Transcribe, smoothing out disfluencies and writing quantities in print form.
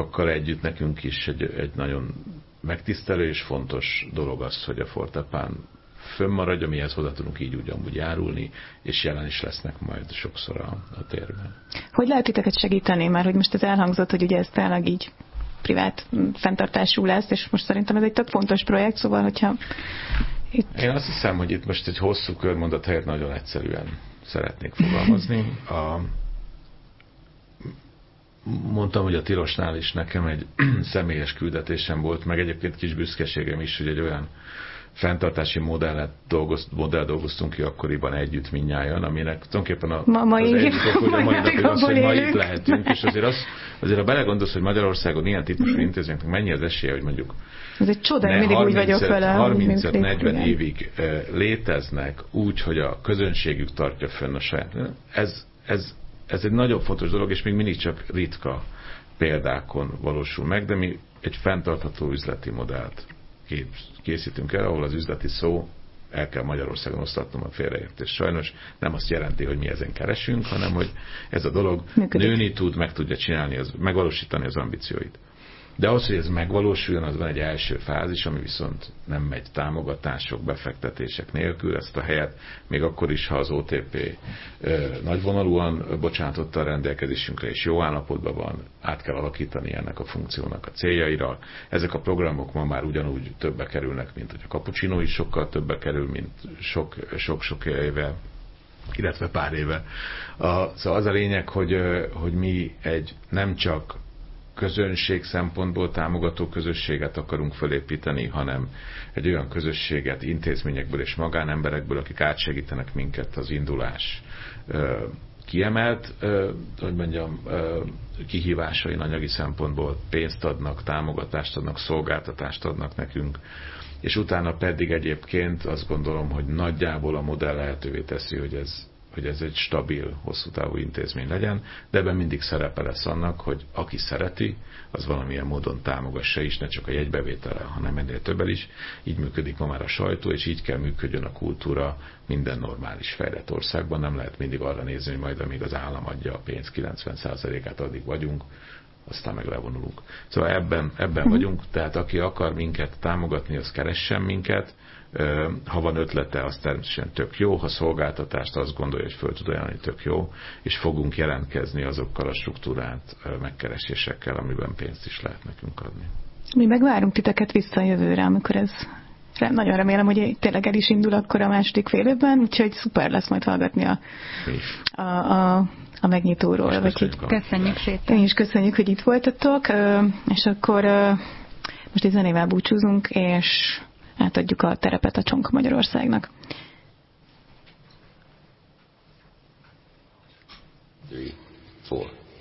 sokakakkal együtt nekünk is egy nagyon megtisztelő és fontos dolog az, hogy a Fortepán fönnmaradjon, mihez hozzá tudunk így ugyanúgy járulni, és jelen is lesznek majd sokszor a térben. Hogy lehet titeket segíteni? Már hogy most ez elhangzott, hogy ugye ez tényleg így privát fenntartású lesz, és most szerintem ez egy tök fontos projekt, szóval hogyha itt... Én azt hiszem, hogy itt most egy hosszú körmondat helyett nagyon egyszerűen szeretnék fogalmazni. Mondtam, hogy a Tilosnál is nekem egy személyes küldetésem volt, meg egyébként kis büszkeségem is, hogy egy olyan fenntartási modell dolgoztunk ki akkoriban együtt mindnyájan, aminek tulajdonképpen az egyik ok, hogy a mai napig az, hogy ma itt lehetünk, és azért ha belegondolsz, hogy Magyarországon ilyen típusú intézménynek mennyi az esélye, hogy mondjuk ez egy csoda, mindig úgy vagyok vele. 30-40 évig léteznek úgy, hogy a közönségük tartja fönn a saját. Ez egy nagyon fontos dolog, és még mindig csak ritka példákon valósul meg, de mi egy fenntartható üzleti modellt készítünk el, ahol az üzleti szó, el kell Magyarországon osztatnom a félreértés. Sajnos nem azt jelenti, hogy mi ezen keresünk, hanem hogy ez a dolog nőni tud, meg tudja csinálni, megvalósítani az ambícióit. De ahhoz, hogy ez megvalósuljon, az van egy első fázis, ami viszont nem megy támogatások, befektetések nélkül. Ezt a helyet még akkor is, ha az OTP nagyvonalúan bocsátotta a rendelkezésünkre, és jó állapotban van, át kell alakítani ennek a funkciónak a céljaira. Ezek a programok ma már ugyanúgy többe kerülnek, mint hogy a Cappuccino is sokkal többe kerül, mint sok-sok éve, illetve pár éve. Szóval az a lényeg, hogy mi egy nem csak közönség szempontból támogató közösséget akarunk felépíteni, hanem egy olyan közösséget intézményekből és magánemberekből, akik átsegítenek minket az indulás kiemelt, hogy mondjam, kihívásain anyagi szempontból pénzt adnak, támogatást adnak, szolgáltatást adnak nekünk, és utána pedig egyébként azt gondolom, hogy nagyjából a modell lehetővé teszi, hogy ez egy stabil, hosszú távú intézmény legyen, de ebben mindig szerepe lesz annak, hogy aki szereti, az valamilyen módon támogassa is, ne csak a jegybevétele, hanem ennél többel is. Így működik ma már a sajtó, és így kell működjön a kultúra minden normális fejlett országban. Nem lehet mindig arra nézni, hogy majd amíg az állam adja a pénz 90%-át, addig vagyunk, aztán meg levonulunk. Szóval ebben vagyunk, tehát aki akar minket támogatni, az keressen minket. Ha van ötlete, az természetesen tök jó, ha szolgáltatást azt gondolja, hogy föl tud ajánlani, tök jó, és fogunk jelentkezni azokkal a struktúrált megkeresésekkel, amiben pénzt is lehet nekünk adni. Mi megvárunk titeket vissza a jövőre, amikor ez nagyon remélem, hogy tényleg el is indul akkor a második fél évben, úgyhogy szuper lesz majd hallgatni a megnyitóról. Köszönjük szépen. Én is köszönjük, hogy itt voltatok, és akkor most egy zenével búcsúzunk, és átadjuk a terepet a Csonka Magyarországnak. 3, 4